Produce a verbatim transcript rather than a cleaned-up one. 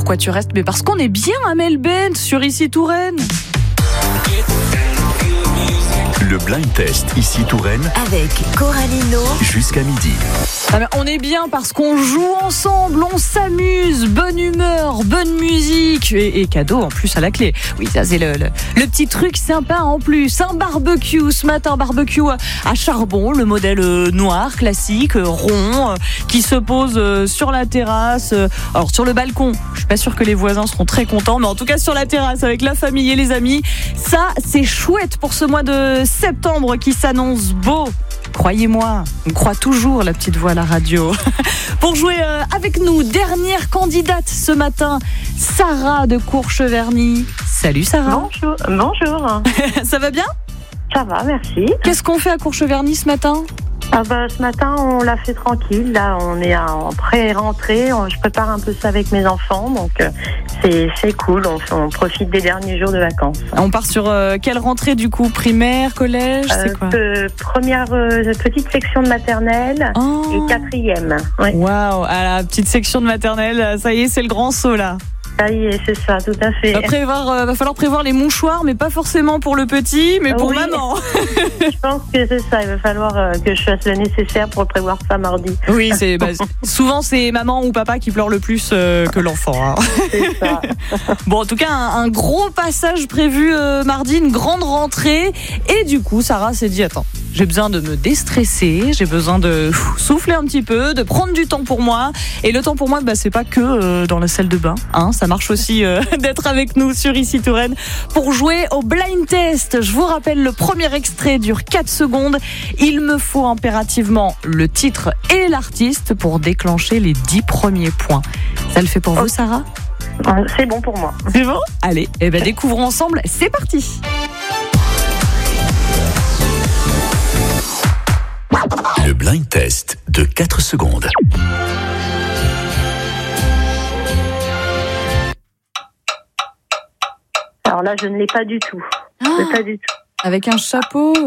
Pourquoi tu restes? Mais parce qu'on est bien à Melbourne, sur Ici Touraine. Le blind test Ici Touraine avec Coralino jusqu'à midi. Ah ben, on est bien parce qu'on joue ensemble, on s'amuse, bonne humeur, bonne musique et, et cadeau en plus à la clé. Oui, ça c'est le, le, le petit truc sympa en plus. Un barbecue ce matin, barbecue à charbon, le modèle noir classique, rond, qui se pose sur la terrasse. Alors sur le balcon, je suis pas sûre que les voisins seront très contents, mais en tout cas sur la terrasse avec la famille et les amis, ça c'est chouette pour ce mois de septembre qui s'annonce beau. Croyez-moi, on croit toujours la petite voix à la radio. Pour jouer euh, avec nous, dernière candidate ce matin, Sarah de Courcheverny. Salut Sarah. Bonjour. Bonjour. Ça va bien? Ça va, merci. Qu'est-ce qu'on fait à Courcheverny ce matin? Ah bah, ce matin, on l'a fait tranquille. Là, on est en pré-rentrée. On, je prépare un peu ça avec mes enfants. Donc, euh, c'est, c'est cool. On, on profite des derniers jours de vacances. On part sur euh, quelle rentrée du coup? Primaire, collège, c'est euh, quoi? euh, Première euh, petite section de maternelle oh. et quatrième. Ouais. Waouh, à la petite section de maternelle, ça y est, c'est le grand saut là. Ça y est, c'est ça, tout à fait. Va, prévoir, euh, va falloir prévoir les mouchoirs, mais pas forcément pour le petit, mais pour oui. maman. Je pense que c'est ça. Il va falloir euh, que je fasse le nécessaire pour prévoir ça mardi. Oui, c'est bah, souvent c'est maman ou papa qui pleure le plus euh, que l'enfant. Hein. C'est ça. Bon, en tout cas, un, un gros passage prévu euh, mardi, une grande rentrée. Et du coup, Sarah s'est dit, attends, j'ai besoin de me déstresser, j'ai besoin de pff, souffler un petit peu, de prendre du temps pour moi. Et le temps pour moi, bah, c'est pas que euh, dans la salle de bain. Hein, ça marche aussi euh, d'être avec nous sur Ici Touraine pour jouer au blind test. Je vous rappelle, le premier extrait dure quatre secondes. Il me faut impérativement le titre et l'artiste pour déclencher les dix premiers points. Ça le fait pour vous, Sarah? C'est bon pour moi. C'est bon? Allez, eh ben, découvrons ensemble. C'est parti. Le blind test de quatre secondes. Alors là, je ne l'ai pas du tout. Ah, pas du tout. avec un chapeau.